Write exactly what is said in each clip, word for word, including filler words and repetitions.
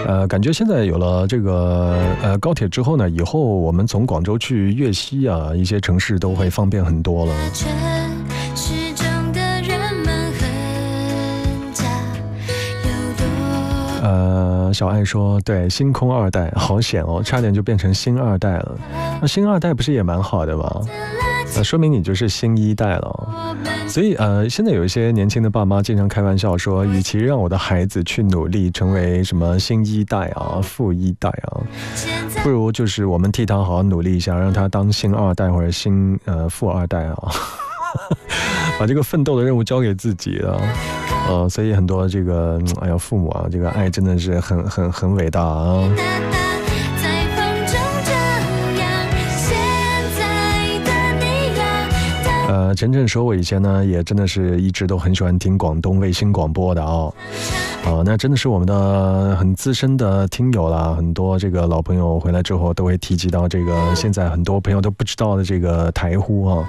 呃，感觉现在有了这个呃高铁之后呢，以后我们从广州去粤西啊，一些城市都会方便很多了。呃，小爱说，对，星空二代好险哦，差点就变成星二代了。那星二代不是也蛮好的吗？呃，说明你就是星一代了。所以呃，现在有一些年轻的爸妈经常开玩笑说，与其让我的孩子去努力成为什么星一代啊、富一代啊，不如就是我们替他好好努力一下，让他当星二代或者星呃富二代啊，把这个奋斗的任务交给自己了。呃，所以很多这个，哎呀，父母啊，这个爱真的是很很很伟大啊。呃，晨晨说，我以前呢也真的是一直都很喜欢听广东卫星广播的哦。啊，那真的是我们的很资深的听友啦，很多这个老朋友回来之后都会提及到这个，现在很多朋友都不知道的这个台呼啊。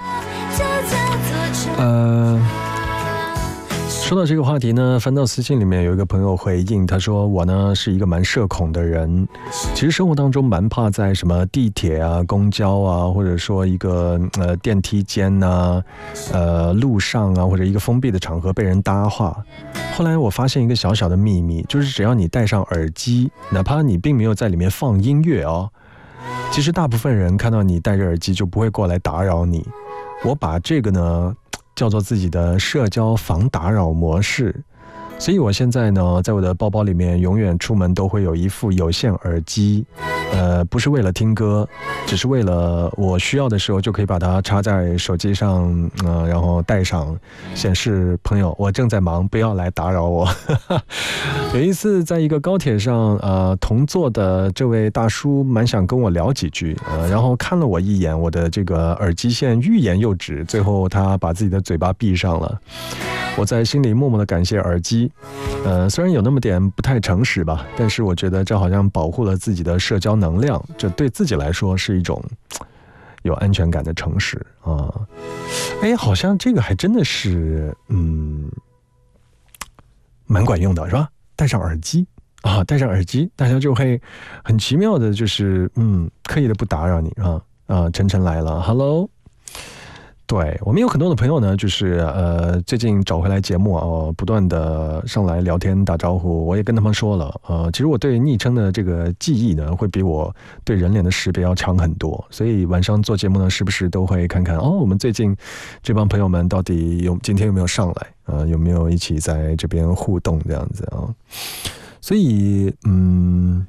呃。说到这个话题呢，翻到私信里面有一个朋友回应，他说我呢是一个蛮社恐的人，其实生活当中蛮怕在什么地铁啊、公交啊，或者说一个呃电梯间啊、呃路上啊，或者一个封闭的场合被人搭话。后来我发现一个小小的秘密，就是只要你戴上耳机，哪怕你并没有在里面放音乐哦，其实大部分人看到你戴着耳机就不会过来打扰你。我把这个呢叫做自己的社交防打扰模式，所以我现在呢，在我的包包里面永远出门都会有一副有线耳机，呃，不是为了听歌，只是为了我需要的时候就可以把它插在手机上，呃，然后带上，显示朋友我正在忙，不要来打扰我。有一次在一个高铁上，呃，同座的这位大叔蛮想跟我聊几句，呃，然后看了我一眼，我的这个耳机线欲言又止，最后他把自己的嘴巴闭上了。我在心里默默的感谢耳机，呃，虽然有那么点不太诚实吧，但是我觉得这好像保护了自己的社交能量，这对自己来说是一种有安全感的诚实啊。哎，好像这个还真的是，嗯，蛮管用的，是吧？戴上耳机啊，戴上耳机，大家就会很奇妙的，就是嗯，刻意的不打扰你啊啊，晨晨来了 ，Hello。对，我们有很多的朋友呢，就是呃最近找回来节目啊、哦，不断的上来聊天打招呼，我也跟他们说了，呃，其实我对昵称的这个记忆呢，会比我对人脸的识别要强很多，所以晚上做节目呢，时不时都会看看哦，我们最近这帮朋友们到底有今天有没有上来，呃，有没有一起在这边互动这样子啊、哦，所以嗯，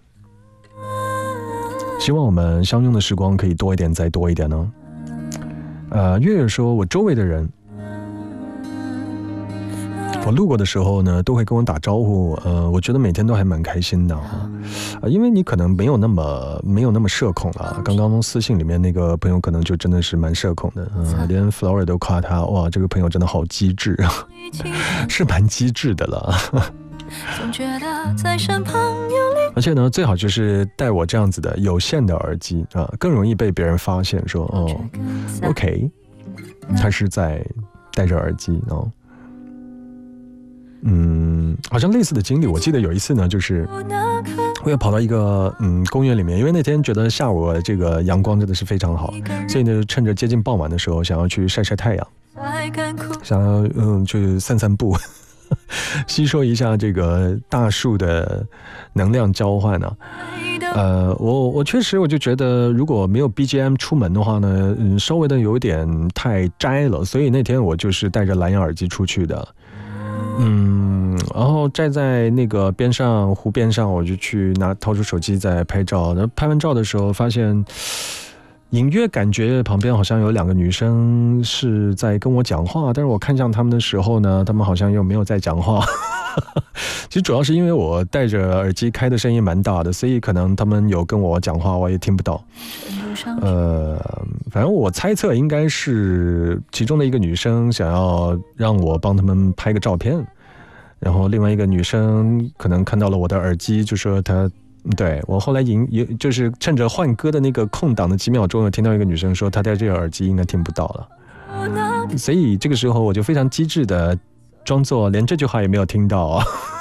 希望我们相拥的时光可以多一点，再多一点呢。呃，月月说，我周围的人，我路过的时候呢，都会跟我打招呼。呃，我觉得每天都还蛮开心的啊、呃，因为你可能没有那么没有那么社恐了。刚刚私信里面那个朋友可能就真的是蛮社恐的，嗯、呃，连 Flora 都夸他，哇，这个朋友真的好机智啊，是蛮机智的了。而且呢，最好就是戴我这样子的有线的耳机啊，更容易被别人发现说哦 ，OK， 他是在戴着耳机哦。嗯，好像类似的经历，我记得有一次呢，就是我也跑到一个嗯公园里面，因为那天觉得下午这个阳光真的是非常好，所以呢，趁着接近傍晚的时候，想要去晒晒太阳，想要嗯去散散步。吸收一下这个大树的能量交换呢、啊，呃，我我确实我就觉得如果没有 B G M 出门的话呢，嗯，稍微的有点太摘了，所以那天我就是戴着蓝牙耳机出去的，嗯，然后站在那个边上湖边上，我就去拿掏出手机在拍照，然后拍完照的时候发现。隐约感觉旁边好像有两个女生是在跟我讲话，但是我看向他们的时候呢，他们好像又没有在讲话。其实主要是因为我戴着耳机开的声音蛮大的，所以可能他们有跟我讲话，我也听不到。呃，反正我猜测应该是其中的一个女生想要让我帮他们拍个照片，然后另外一个女生可能看到了我的耳机，就说她。对，我后来赢就是趁着换歌的那个空档的几秒钟，有听到一个女生说她戴这个耳机应该听不到了，所以这个时候我就非常机智的装作连这句话也没有听到啊。